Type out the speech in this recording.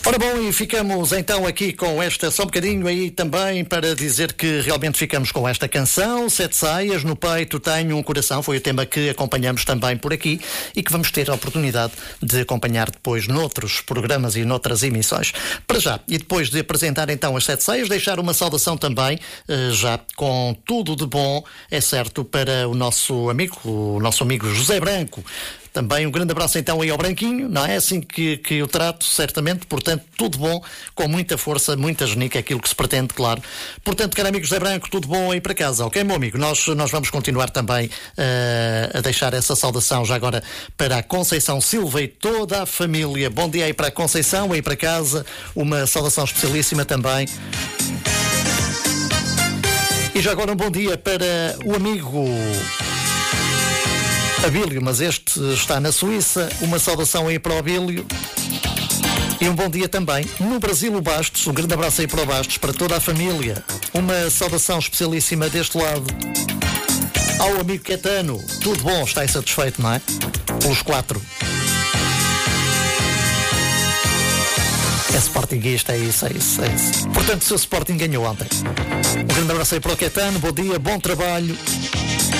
Ora bom, e ficamos então aqui com esta, só um bocadinho aí também para dizer que realmente ficamos com esta canção, Sete Saias, no peito tenho um coração, foi o tema que acompanhamos também por aqui e que vamos ter a oportunidade de acompanhar depois noutros programas e noutras emissões. Para já, e depois de apresentar então as Sete Saias, deixar uma saudação também, já com tudo de bom, é certo, para o nosso amigo José Branco. Também um grande abraço então aí ao Branquinho, não é assim que eu trato, certamente, portanto, tudo bom, com muita força, muita genica, aquilo que se pretende, claro. Portanto, caro amigo José Branco, tudo bom aí para casa, ok, meu amigo? Nós vamos continuar também a deixar essa saudação já agora para a Conceição Silva e toda a família. Bom dia aí para a Conceição, aí para casa, uma saudação especialíssima também. E já agora um bom dia para o amigo Abílio, mas este está na Suíça. Uma saudação aí para o Abílio. E um bom dia também no Brasil, o Bastos. Um grande abraço aí para o Bastos, para toda a família. Uma saudação especialíssima deste lado ao amigo Caetano. Tudo bom, está aí satisfeito, não é? Pelos 4. É sportinguista, é isso. Portanto, o seu Sporting ganhou ontem. Um grande abraço aí para o Caetano. Bom dia, bom trabalho.